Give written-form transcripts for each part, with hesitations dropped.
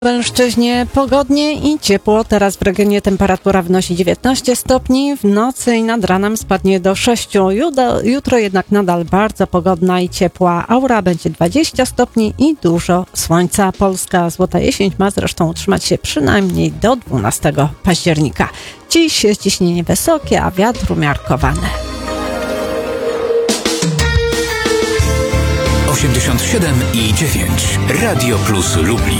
Lubelszczyźnie pogodnie i ciepło. Teraz w regionie temperatura wynosi 19 stopni. W nocy i nad ranem spadnie do 6. Jutro jednak nadal bardzo pogodna i ciepła. Aura będzie 20 stopni i dużo słońca. Polska złota jesień ma zresztą utrzymać się przynajmniej do 12 października. Dziś jest ciśnienie wysokie, a wiatr umiarkowany. 87,9 Radio Plus Lublin.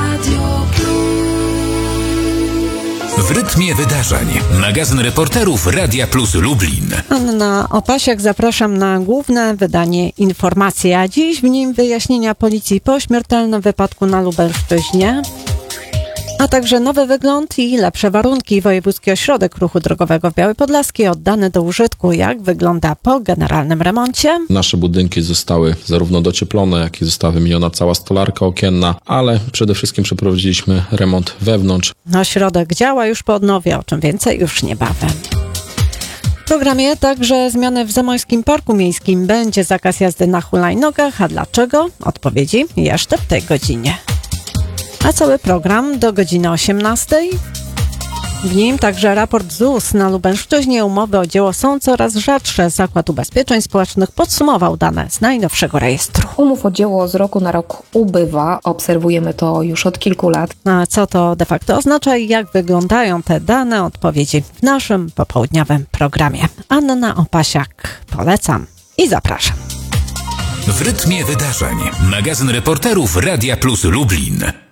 W rytmie wydarzeń. Magazyn reporterów Radia Plus Lublin. Anna Opasiak, zapraszam na główne wydanie informacji, a dziś w nim wyjaśnienia policji po śmiertelnym wypadku na Lubelszczyźnie, a także nowy wygląd i lepsze warunki. Wojewódzki Ośrodek Ruchu Drogowego w Białej Podlaskiej oddany do użytku. Jak wygląda po generalnym remoncie? Nasze budynki zostały zarówno docieplone, jak i została wymieniona cała stolarka okienna, ale przede wszystkim przeprowadziliśmy remont wewnątrz. Ośrodek działa już po odnowie, o czym więcej już niebawem. W programie także zmiany w Zamojskim Parku Miejskim. Będzie zakaz jazdy na hulajnogach, a dlaczego? Odpowiedzi jeszcze w tej godzinie. A cały program do godziny 18. W nim także raport ZUS. Na Lubelszczyźnie umowy o dzieło są coraz rzadsze. Zakład Ubezpieczeń Społecznych podsumował dane z najnowszego rejestru. Umów o dzieło z roku na rok ubywa. Obserwujemy to już od kilku lat. A co to de facto oznacza i jak wyglądają te dane? Odpowiedzi w naszym popołudniowym programie. Anna Opasiak. Polecam i zapraszam. W rytmie wydarzeń. Magazyn reporterów Radia Plus Lublin.